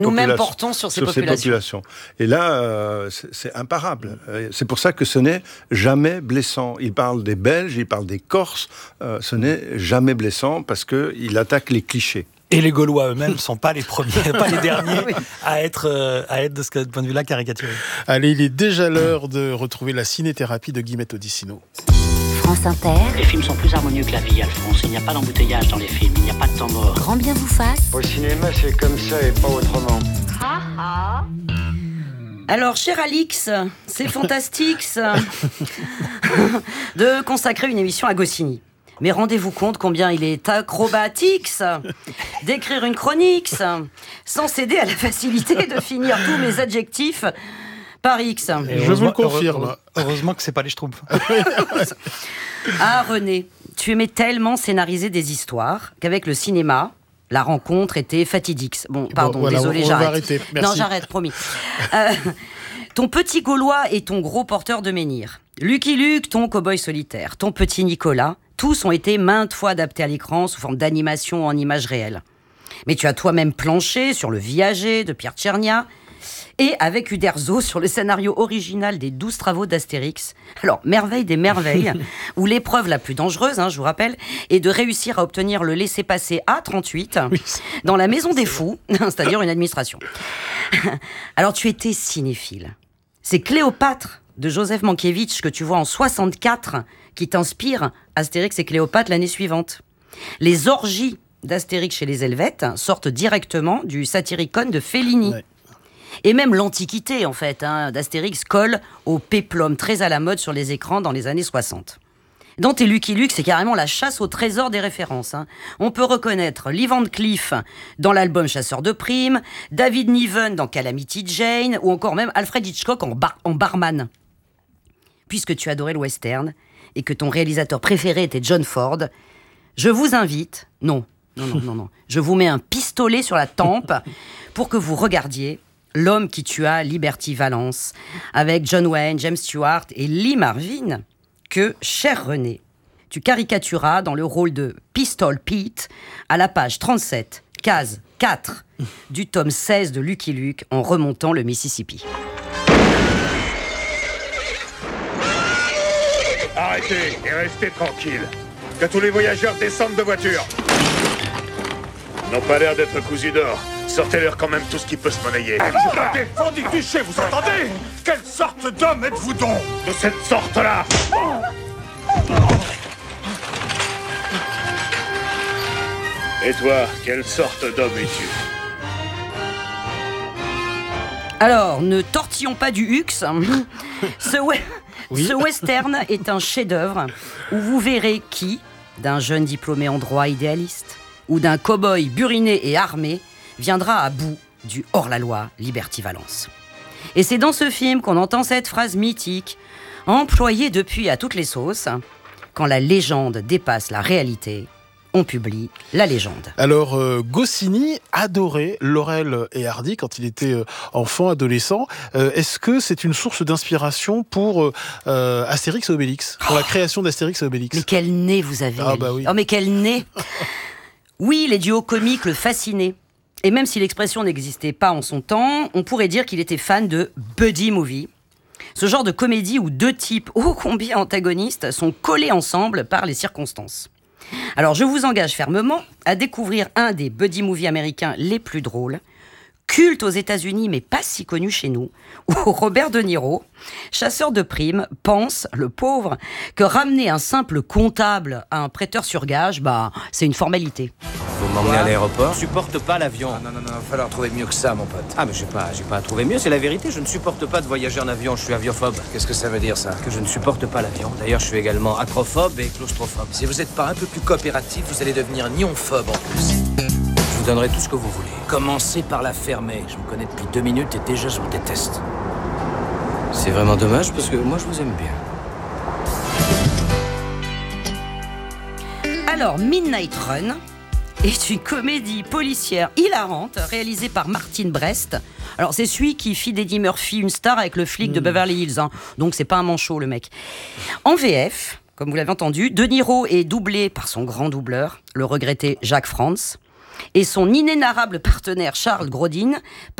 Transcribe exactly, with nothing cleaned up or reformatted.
Nous-mêmes portons sur ces sur populations. Ces populations. Et là, euh, c'est, c'est imparable. C'est pour ça que ce n'est jamais blessant. Il parle des Belges, il parle des Corses. Euh, ce n'est jamais blessant parce qu'il attaque les clichés. Et les Gaulois eux-mêmes ne sont pas les premiers, pas les derniers oui. à être, euh, à être de ce point de vue-là caricaturés. Allez, il est déjà l'heure de retrouver la ciné-thérapie de Guillemette Odissino. France Inter. Les films sont plus harmonieux que la vie, Alphonse. Il n'y a pas d'embouteillage dans les films, il n'y a pas de temps mort. Grand bien vous fasse. Au cinéma, c'est comme ça et pas autrement. Ha ha. Alors, cher Alix, c'est fantastique ça, de consacrer une émission à Goscinny. Mais rendez-vous compte combien il est acrobatique d'écrire une chronique sans céder à la facilité de finir tous mes adjectifs par X. Et je vous le confirme. Heureusement que c'est pas les Schtroumpfs. Ah René, tu aimais tellement scénariser des histoires qu'avec le cinéma, la rencontre était fatidique. Bon, pardon, bon, voilà, on, désolé, on j'arrête. Va arrêter. Merci. Non, j'arrête, promis. euh, ton petit Gaulois et ton gros porteur de menhir. Lucky Luke, ton cow-boy solitaire. Ton petit Nicolas. Tous ont été maintes fois adaptés à l'écran sous forme d'animation en images réelles. Mais tu as toi-même planché sur Le Viager de Pierre Tchernia et avec Uderzo sur le scénario original des douze travaux d'Astérix. Alors, merveille des merveilles, où l'épreuve la plus dangereuse, hein, je vous rappelle, est de réussir à obtenir le laissez-passer A trente-huit oui, dans la Maison des Fous, c'est-à-dire une administration. Alors, tu étais cinéphile. C'est Cléopâtre de Joseph Mankiewicz que tu vois en soixante-quatre qui t'inspire Astérix et Cléopâtre l'année suivante. Les orgies d'Astérix chez les Helvètes sortent directement du Satyricon de Fellini. Ouais. Et même l'Antiquité, en fait, hein, d'Astérix colle au péplum très à la mode sur les écrans dans les années soixante. Dans tes Lucky Luke, c'est carrément la chasse au trésor des références. Hein. On peut reconnaître Lee Van Cleef dans l'album Chasseur de primes, David Niven dans Calamity Jane, ou encore même Alfred Hitchcock en, bar- en barman. Puisque tu adorais le western et que ton réalisateur préféré était John Ford, je vous invite, non, non, non, non, non, je vous mets un pistolet sur la tempe pour que vous regardiez L'homme qui tua Liberty Valance avec John Wayne, James Stewart et Lee Marvin, que, cher René, tu caricaturas dans le rôle de Pistol Pete à la page trente-sept, case quatre du tome seize de Lucky Luke en remontant le Mississippi. Arrêtez et restez tranquille. Que tous les voyageurs descendent de voiture. Ils n'ont pas l'air d'être cousus d'or. Sortez-leur quand même tout ce qui peut se monnayer. Des bandits clichés, vous entendez? Quelle sorte d'homme êtes-vous donc? De cette sorte-là. Et toi, quelle sorte d'homme es-tu? Alors, ne tortillons pas du Hux. Ce, we- oui. Ce western est un chef-d'œuvre où vous verrez qui, d'un jeune diplômé en droit idéaliste ou d'un cow-boy buriné et armé, viendra à bout du hors-la-loi Liberty Valance. Et c'est dans ce film qu'on entend cette phrase mythique, employée depuis à toutes les sauces, quand la légende dépasse la réalité, on publie la légende. Alors, euh, Goscinny adorait Laurel et Hardy quand il était euh, enfant, adolescent. Euh, est-ce que c'est une source d'inspiration pour euh, Astérix et Obélix, pour oh. la création d'Astérix et Obélix? Mais quel nez vous avez! Ah bah oui. Oh mais quel nez! Oui, les duos comiques le fascinaient. Et même si l'expression n'existait pas en son temps, on pourrait dire qu'il était fan de buddy movie. Ce genre de comédie où deux types ô combien antagonistes sont collés ensemble par les circonstances. Alors je vous engage fermement à découvrir un des buddy movies américains les plus drôles, culte aux États-Unis mais pas si connu chez nous, où Robert De Niro, chasseur de primes, pense, le pauvre, que ramener un simple comptable à un prêteur sur gage, bah c'est une formalité. Vous m'emmenez à l'aéroport? Je supporte pas l'avion. Ah, non, non, non, il va falloir trouver mieux que ça, mon pote. Ah, mais j'ai pas, j'ai pas à trouver mieux, c'est la vérité. Je ne supporte pas de voyager en avion, je suis aviophobe. Qu'est-ce que ça veut dire, ça? Que je ne supporte pas l'avion. D'ailleurs, je suis également acrophobe et claustrophobe. Si vous n'êtes pas un peu plus coopératif, vous allez devenir nionphobe en plus. Je vous donnerai tout ce que vous voulez. Commencez par la fermer. Je vous connais depuis deux minutes et déjà je vous déteste. C'est vraiment dommage parce que moi, je vous aime bien. Alors, Midnight Run est une comédie policière hilarante réalisée par Martin Brest. Alors c'est celui qui fit d'Eddie Murphy une star avec le flic mmh. de Beverly Hills, hein. Donc c'est pas un manchot le mec. En V F, comme vous l'avez entendu, De Niro est doublé par son grand doubleur, le regretté Jacques Frantz. et son inénarrable partenaire Charles Grodin